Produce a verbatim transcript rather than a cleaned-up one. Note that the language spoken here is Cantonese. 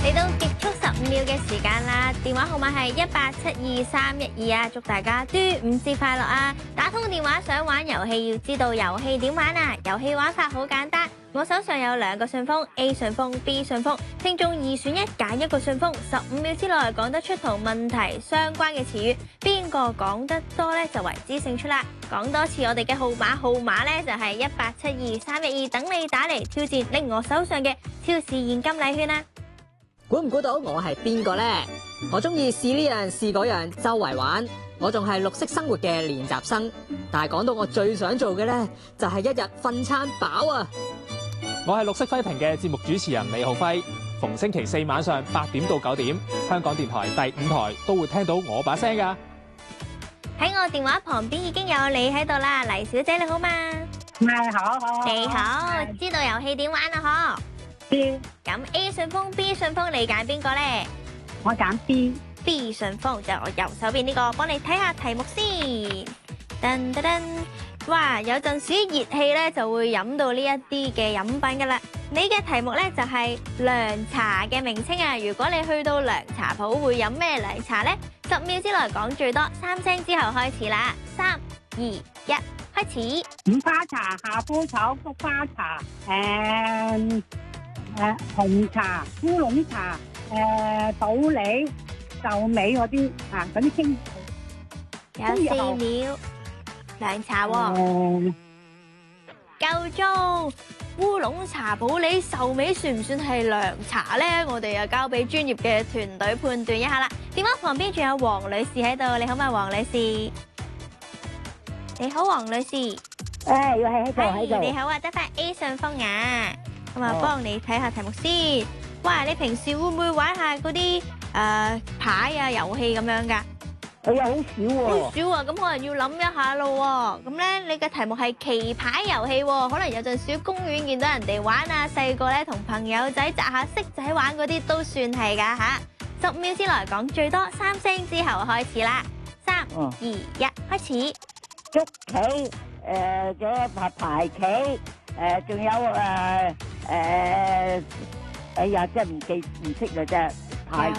嚟到極速十五秒嘅時間啦，電話號碼係一八七二三一二啊！祝大家端午節快樂啊！打通電話想玩遊戲，要知道遊戲點玩啊？遊戲玩法好簡單，我手上有兩個信封 ，A 信封、B 信封，聽眾二選一揀一個信封，十五秒之內講得出同問題相關嘅詞語，邊個講得多呢就為之勝出啦！講多次我哋嘅號碼，號碼呢就係一八七二三一二，等你打嚟挑戰拎我手上嘅超市現金禮券啊！ 估唔估到我係邊個呢？我中意試呢樣試嗰樣，周圍玩。我仲係綠色生活嘅練習生，但係講到我最想做嘅呢，就係一日瞓餐飽啊！ 我係綠色輝屏嘅節目主持人李浩輝，逢星期四晚上八點到九點，香港電台第五台都會聽到我把聲㗎。 喺我電話旁邊已經有你喺度啦，黎小姐你好嘛？ 係好好。 你好，知道遊戲點玩啊？嗬？ B， 咁 A 順豐 B 順豐你揀邊個呢？ 我揀 B。 B 順豐就我右手邊呢個，幫你睇下題目先。噔噔噔，哇！有陣時熱氣咧就會飲到呢一啲嘅飲品噶啦。你嘅題目咧就係涼茶嘅名稱啊！如果你去到涼茶鋪會飲咩涼茶呢？十秒之內講最多三聲之後開始啦。三二一，開始。 五花茶、夏枯草、菊花茶、誒誒紅茶、烏龍茶、誒普洱、壽眉嗰啲啊，嗰啲清有四秒。涼茶喎， 誒夠鐘。烏龍茶、普洱、壽眉算唔算係涼茶呢？我哋又交俾專業嘅團隊判斷一下啦。電話旁邊仲有黃女士喺度，你好嘛，黃女士？你好，黃女士。 誒，要係喺度喺度。 你好啊，得翻 A 順豐啊，咁啊幫你睇下題目先。哇，你平時會唔會玩下嗰啲誒牌啊遊戲咁樣噶？ 佢又好少喎。 好少啊，咁可能要諗一下咯。咁咧，你嘅題目係棋牌遊戲，可能有陣時公園見到人哋玩啊，細個咧同朋友仔摘下骰仔玩嗰啲都算係噶吓。十秒之內講最多三聲之後開始啦。三二一，開始。 捉棋，誒嘅排排棋，誒仲有誒誒，哎呀真係唔記唔識啦啫，排